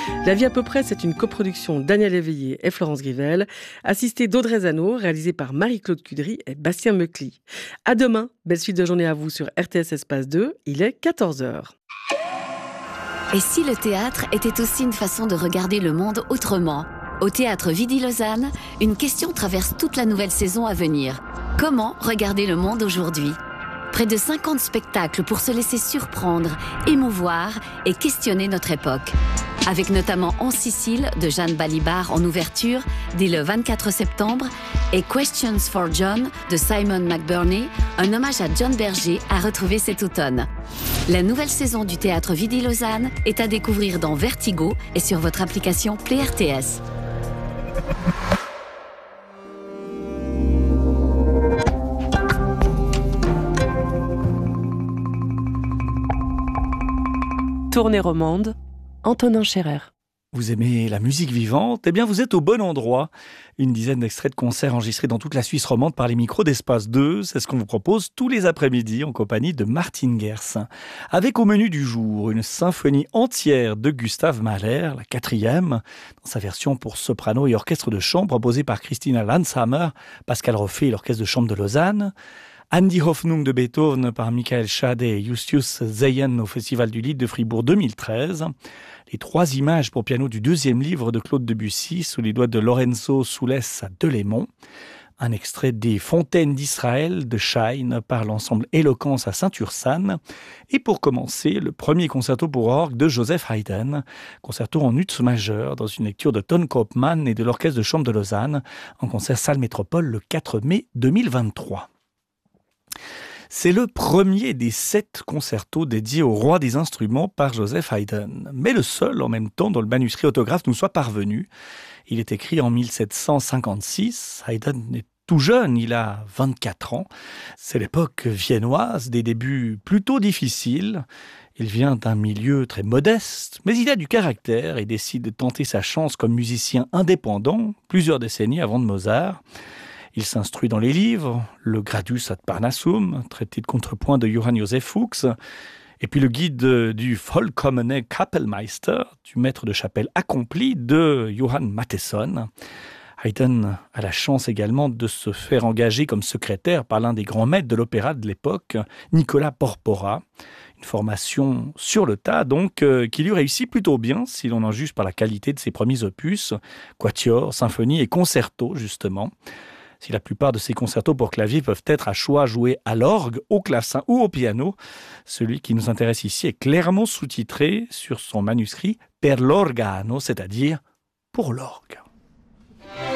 La vie à peu près, c'est une coproduction Daniel Éveillé et Florence Grivel, assistée d'Audrey Zano, réalisée par Marie-Claude Cudry et Bastien Meucli. À demain, belle suite de journée à vous sur RTS Espace 2, il est 14h. Et si le théâtre était aussi une façon de regarder le monde autrement ? Au Théâtre Vidy-Lausanne, une question traverse toute la nouvelle saison à venir. Comment regarder le monde aujourd'hui ? Près de 50 spectacles pour se laisser surprendre, émouvoir et questionner notre époque. Avec notamment En Sicile de Jeanne Balibar en ouverture dès le 24 septembre et Questions for John de Simon McBurney, un hommage à John Berger à retrouver cet automne. La nouvelle saison du Théâtre Vidy-Lausanne est à découvrir dans Vertigo et sur votre application Play RTS. Tournée romande, Antonin Scherer. Vous aimez la musique vivante ? Eh bien, vous êtes au bon endroit. Une dizaine d'extraits de concerts enregistrés dans toute la Suisse romande par les micros d'Espace 2. C'est ce qu'on vous propose tous les après-midi en compagnie de Martin Gers. Avec au menu du jour une symphonie entière de Gustav Mahler, la 4e, dans sa version pour soprano et orchestre de chambre proposée par Christina Landshammer, Pascal Roffet et l'orchestre de chambre de Lausanne. An die Hoffnung de Beethoven par Michael Schade et Justus Zeyen au Festival du Lied de Fribourg 2013. Les 3 images pour piano du 2e livre de Claude Debussy sous les doigts de Lorenzo Soulès à Delémont. Un extrait des Fontaines d'Israël de Schein par l'ensemble Éloquence à Saint-Ursanne. Et pour commencer, le premier concerto pour orgue de Joseph Haydn, concerto en ut majeur dans une lecture de Ton Koopman et de l'orchestre de chambre de Lausanne en concert Salle Métropole le 4 mai 2023. C'est le premier des 7 concertos dédiés au roi des instruments par Joseph Haydn, mais le seul en même temps dont le manuscrit autographe nous soit parvenu. Il est écrit en 1756, Haydn est tout jeune, il a 24 ans. C'est l'époque viennoise, des débuts plutôt difficiles. Il vient d'un milieu très modeste, mais il a du caractère et décide de tenter sa chance comme musicien indépendant, plusieurs décennies avant de Mozart. Il s'instruit dans les livres, le Gradus ad Parnassum, traité de contrepoint de Johann Joseph Fuchs, et puis le guide du Vollkommene Kapellmeister, du maître de chapelle accompli de Johann Mattheson. Haydn a la chance également de se faire engager comme secrétaire par l'un des grands maîtres de l'opéra de l'époque, Nicolas Porpora. Une formation sur le tas, donc, qui lui réussit plutôt bien, si l'on en juge par la qualité de ses premiers opus, quatuor, symphonie et concerto, justement. Si la plupart de ces concertos pour clavier peuvent être à choix joués à l'orgue, au clavecin ou au piano, celui qui nous intéresse ici est clairement sous-titré sur son manuscrit Per l'organo, c'est-à-dire pour l'orgue.